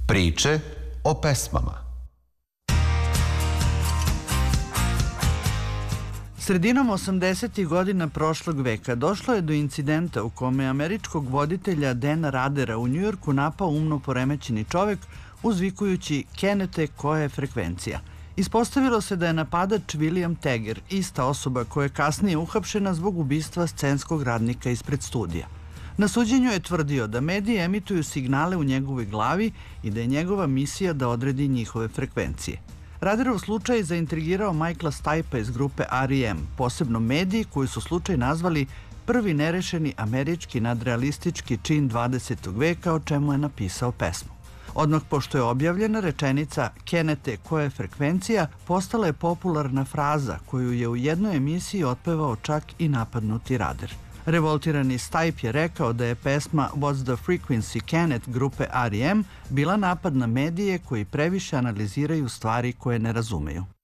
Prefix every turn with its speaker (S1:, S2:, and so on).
S1: Priče o pesmama.
S2: Sredinom 80. godina prošlog veka došlo je do incidenta u kome je američkog voditelja Dana Radera u Njujorku napao umno poremećeni čovek uzvikujući "Kenete, koja je frekvencija?". Ispostavilo se da je napadač William Tager, ista osoba koja je kasnije uhapšena zbog ubistva scenskog radnika ispred studija. Na suđenju je tvrdio da mediji emituju signale u njegovoj glavi i da je njegova misija da odredi njihove frekvencije. Raderov slučaj zaintrigirao Michaela Stipe'a iz grupe R.E.M., posebno mediji koji su slučaj nazvali prvi nerešeni američki nadrealistički čin 20. veka, o čemu je napisao pesmu. Odmah pošto je objavljena, rečenica "Kenete, koja je frekvencija" postala je popularna fraza koju je u jednoj emisiji otpevao čak i napadnuti Rader. Revoltirani Stipe je rekao da je pesma "What's the Frequency, Kennet" grupe R.E.M. bila napad na medije koji previše analiziraju stvari koje ne razumeju.